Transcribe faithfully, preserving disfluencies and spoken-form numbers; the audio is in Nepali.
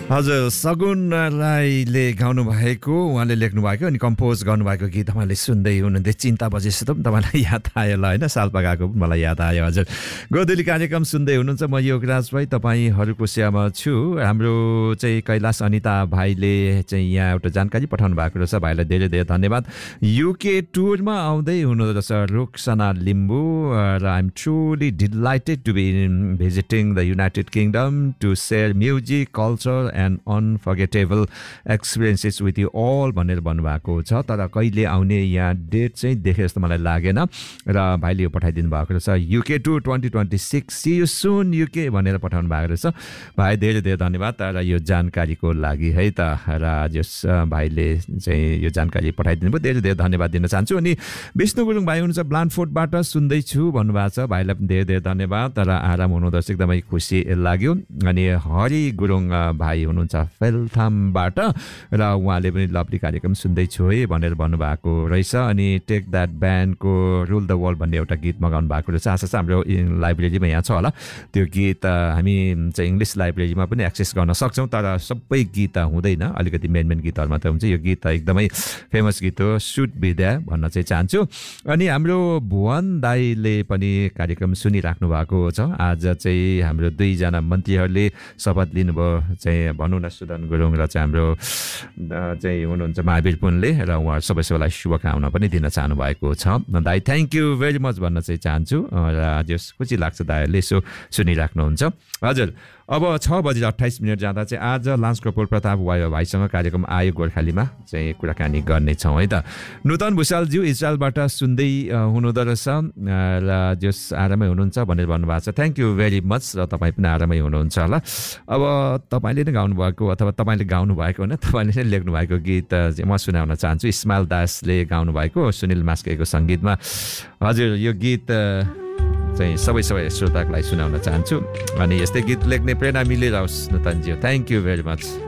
हजुर सगुन राईले गाउनु भएको उहाँले लेख्नु भएको अनि कम्पोज गर्नुभएको गीत तपाईँले सुन्दै हुनुहुन्थ्यो चिन्ता बजेपछि त तपाईँलाई याद आयो होला होइन सालपा गएको पनि मलाई याद आयो हजुर गोधुली कार्यक्रम सुन्दै हुनुहुन्छ म योगराज भाइ तपाईँहरूको सेवामा छु हाम्रो चाहिँ कैलाश अनिता भाइले चाहिँ यहाँ एउटा जानकारी पठाउनु भएको रहेछ भाइलाई धेरै धेरै धन्यवाद युके टुरमा आउँदै हुनुहुँदो रहेछ रोक्सना लिम्बू र आइ am truly dilated to be visiting the United kingdom to share music culture and unforgettable experiences with you all भनेर भन्नुभएको छ तर कहिले आउने यहाँ डेट चाहिँ देखे जस्तो मलाई लागेन र भाइले यो पठाइदिनु भएको रहेछ UK to twenty twenty six C you soon UK भनेर पठाउनु भएको रहेछ भाइ धेरै धेरै धन्यवाद र यो जानकारीको लागि है त र यस भाइले चाहिँ यो जानकारी पठाइदिनु भयो धेरै धेरै धन्यवाद दिन चाहन्छु अनि विष्णु गुरुङ भाइ हुनुहुन्छ ब्लान्डफोर्डबाट सुन्दैछु भन्नुभएको छ भाइलाई पनि धेरै धेरै धन्यवाद र आराम हुनुहुँदो रहेछ एकदमै खुसी लाग्यो अनि हरि गुरुङ भाइ हुनुहुन्छ फेलथामबाट र उहाँले पनि लभली कार्यक्रम सुन्दैछु है भनेर भन्नुभएको रहेछ अनि take that ब्यान्डको rule the world भन्ने एउटा गीत मगाउनु भएको रहेछ आशा छ हाम्रो लाइब्रेरीमा यहाँ छ होला त्यो गीत हामी चाहिँ इङ्ग्लिस लाइब्रेरीमा पनि एक्सेस गर्न सक्छौँ तर सबै गीत हुँदैन अलिकति मेन मेन गीतहरू मात्रै हुन्छ यो गीत एकदमै फेमस गीत हो सुट विद्या भन्न चाहिँ चाहन्छु अनि हाम्रो भुवन दाईले पनि कार्यक्रम सुनिराख्नु भएको छ आज चाहिँ हाम्रो दुईजना मन्त्रीहरूले शपथ लिनुभयो चाहिँ भनौँ न सुदन गुरुङ र चाहिँ हाम्रो चाहिँ हुनुहुन्छ महावीर पुनले र उहाँ सबै सबैलाई शुभकामना पनि दिन चाहनु भएको छ दाइ थ्याङ्क यू भेरी मच भन्न चाहिँ चाहन्छु र जस खुसी लाग्छ दाइहरूले यसो सुनिराख्नुहुन्छ हजुर अब छ बजेर अट्ठाइस मिनट जाँदा चाहिँ आज लान्स कपूर प्रताप भाइसँग कार्यक्रम आयो गोर्खालीमा चाहिँ कुराकानी गर्नेछौँ है त नूतन भुषालज्यू इजरायलबाट सुन्दै हुनुहुँदो रहेछ र जस आरामै हुनुहुन्छ भनेर भन्नुभएको छ थ्याङ्क यू भेरी मच र तपाईँ पनि आरामै हुनुहुन्छ होला अब तपाईँले नै गाउनुभएको अथवा तपाईँले गाउनु भएको होइन तपाईँले नै लेख्नु भएको गीत म सुनाउन चाहन्छु इस्माइल दासले गाउनुभएको सुनिल मास्केको सङ्गीतमा हजुर यो गीत चाहिँ सबै सबै श्रोतालाई सुनाउन चाहन्छु अनि यस्तै गीत लेख्ने प्रेरणा मिलेर होस् नूतनज्यू थ्याङ्क यू भेरी मच